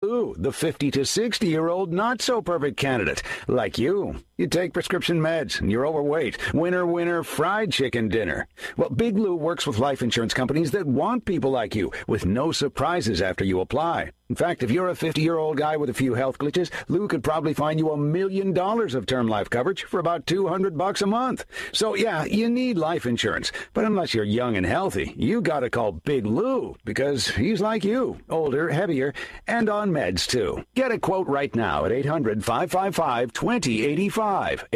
Lou, the 50 to 60-year-old not-so-perfect candidate, like you. You take prescription meds, and you're overweight. Winner, winner, fried chicken dinner. Well, Big Lou works with life insurance companies that want people like you, with no surprises after you apply. In fact, if you're a 50-year-old guy with a few health glitches, Lou could probably find you $1 million of term life coverage for about $200 a month. So, yeah, you need life insurance. But unless you're young and healthy, you gotta call Big Lou, because he's like you, older, heavier, and on meds, too. Get a quote right now at 800-555-2085.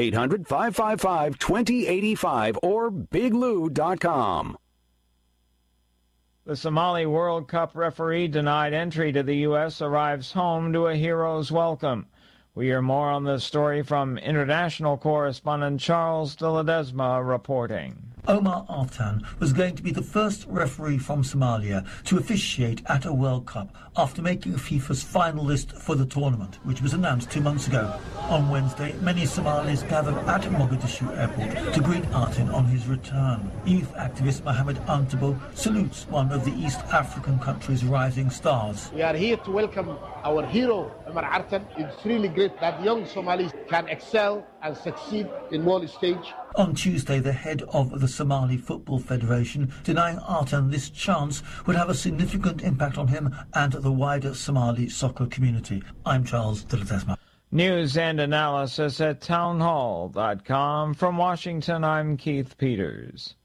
800-555-2085 or biglou.com. The Somali World Cup referee denied entry to the U.S. arrives home to a hero's welcome. We hear more on this story from international correspondent Charles de Ledesma reporting. Omar Artan was going to be the first referee from Somalia to officiate at a World Cup after making FIFA's final list for the tournament, which was announced 2 months ago. On Wednesday, many Somalis gathered at Mogadishu airport to greet Artan on his return. Youth activist Mohamed Antabo salutes one of the East African country's rising stars. We are here to welcome our hero, Omar Artan. It's really great that young Somalis can excel and succeed in world stage. On Tuesday, the head of the Somali Football Federation denying Artan this chance would have a significant impact on him and the wider Somali soccer community. I'm Charles de Ledesma. News and analysis at townhall.com. From Washington, I'm Keith Peters.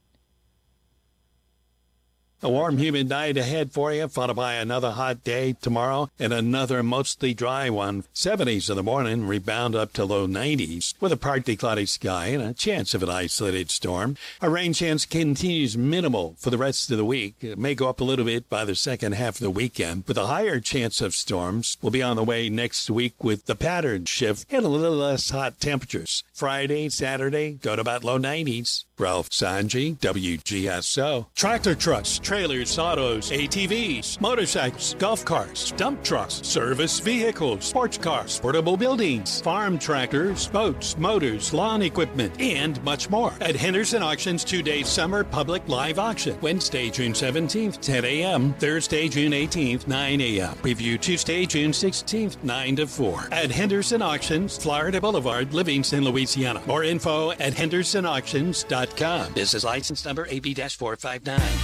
A warm, humid night ahead for you, followed by another hot day tomorrow and another mostly dry one. 70s in the morning, rebound up to low 90s with a partly cloudy sky and a chance of an isolated storm. A rain chance continues minimal for the rest of the week. It may go up a little bit by the second half of the weekend, but a higher chance of storms will be on the way next week with the pattern shift and a little less hot temperatures. Friday, Saturday, go to about low 90s. Ralph Sanji, WGSO. Tractor trucks, trailers, autos, ATVs, motorcycles, golf carts, dump trucks, service vehicles, sports cars, portable buildings, farm tractors, boats, motors, lawn equipment, and much more at Henderson Auction's 2-day summer public live auction. Wednesday, June 17th, 10 a.m. Thursday, June 18th, 9 a.m. Preview Tuesday, June 16th, 9 to 4. At Henderson Auctions, Florida Boulevard, Livingston, Louisiana. More info at hendersonauctions.com. Business license number AB-459.